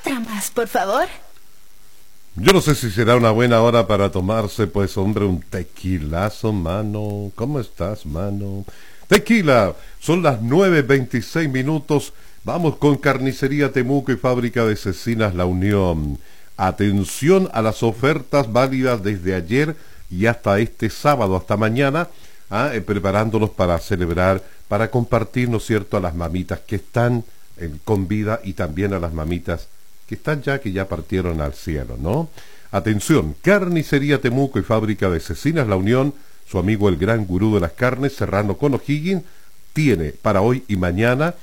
Otra más, por favor. Yo no sé si será una buena hora para tomarse, pues, hombre, un tequilazo, mano. ¿Cómo estás, mano? Tequila, son las 9:26. Vamos con Carnicería Temuco y Fábrica de Cecinas La Unión. Atención a las ofertas válidas desde ayer y hasta este sábado, hasta mañana, preparándolos para celebrar, para compartir, ¿no es cierto?, a las mamitas que están con vida y también a las mamitas que están ya, que ya partieron al cielo, ¿no? Atención, Carnicería Temuco y Fábrica de Cecinas La Unión, su amigo el gran gurú de las carnes, Serrano con O'Higgins, tiene para hoy y mañana